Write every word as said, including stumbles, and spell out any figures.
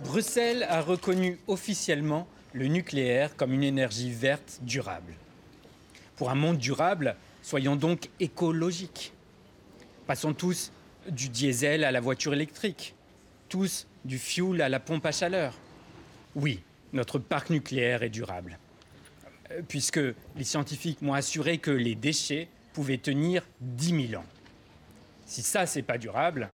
Bruxelles a reconnu officiellement le nucléaire comme une énergie verte durable. Pour un monde durable, soyons donc écologiques. Passons tous du diesel à la voiture électrique, tous du fioul à la pompe à chaleur. Oui, notre parc nucléaire est durable, euh, puisque les scientifiques m'ont assuré que les déchets pouvaient tenir dix mille ans. Si ça, c'est pas durable,